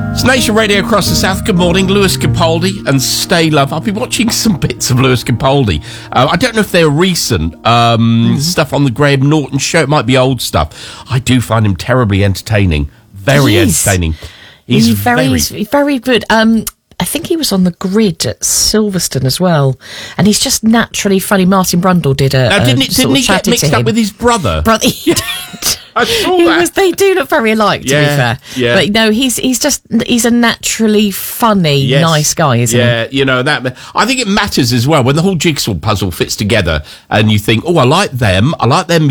It's Nation Radio across the South. Good morning, Lewis Capaldi and Stay Love. I've been watching some bits of Lewis Capaldi. I don't know if they're recent stuff on the Graham Norton show. It might be old stuff. I do find him terribly entertaining. Very entertaining. He's very good. I think he was on the Grid at Silverstone as well, and he's just naturally funny. Martin Brundle did didn't he get mixed up with his brother? He did. I saw that. They do look very alike, to be fair. Yeah. But no, he's a naturally funny, nice guy, isn't he? Yeah, you know, that. I think it matters as well when the whole jigsaw puzzle fits together and you think, oh, I like them